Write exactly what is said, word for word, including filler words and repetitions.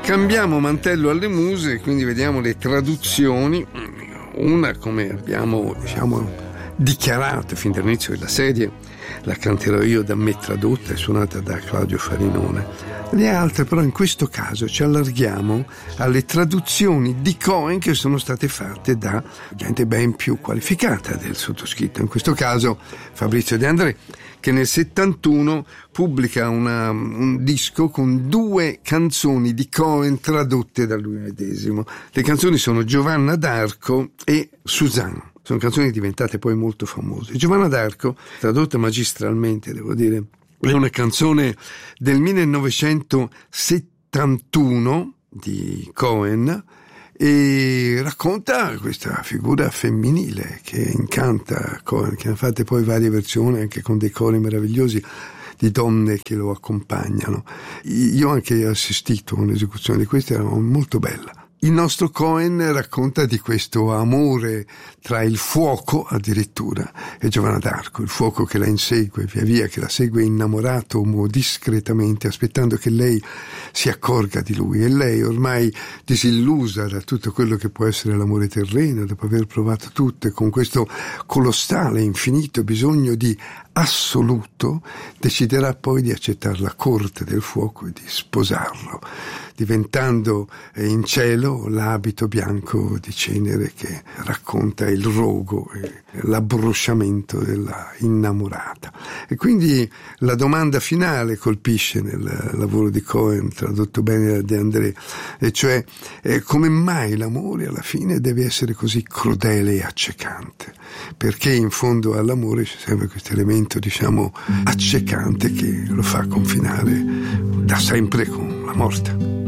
Cambiamo mantello alle muse, quindi vediamo le traduzioni. Una, come abbiamo diciamo dichiarato fin dall'inizio della serie, la canterò io, da me tradotta e suonata da Claudio Farinone. Le altre però in questo caso ci allarghiamo alle traduzioni di Cohen che sono state fatte da gente ben più qualificata del sottoscritto, in questo caso Fabrizio De André, che nel settantuno pubblica una, un disco con due canzoni di Cohen tradotte da lui medesimo. Le canzoni sono Giovanna d'Arco e Suzanne. Sono canzoni diventate poi molto famose. Giovanna d'Arco, tradotta magistralmente, devo dire, è una canzone del millenovecentosettantuno di Cohen e racconta questa figura femminile che incanta Cohen, che ne ha fatte poi varie versioni anche con dei cori meravigliosi di donne che lo accompagnano. Io ho anche assistito a un'esecuzione di questa, era molto bella. Il nostro Cohen racconta di questo amore tra il fuoco addirittura e Giovanna d'Arco, il fuoco che la insegue via via, che la segue innamorato o discretamente, aspettando che lei si accorga di lui, e lei ormai disillusa da tutto quello che può essere l'amore terreno, dopo aver provato tutto, e con questo colossale, infinito bisogno di assoluto, deciderà poi di accettare la corte del fuoco e di sposarlo, diventando in cielo l'abito bianco di cenere che racconta il rogo e l'abbrusciamento della innamorata. E quindi la domanda finale colpisce nel lavoro di Cohen, tradotto bene da De André, e cioè eh, come mai l'amore alla fine deve essere così crudele e accecante? Perché in fondo all'amore c'è sempre questo elemento, diciamo, accecante che lo fa confinare da sempre con la morte.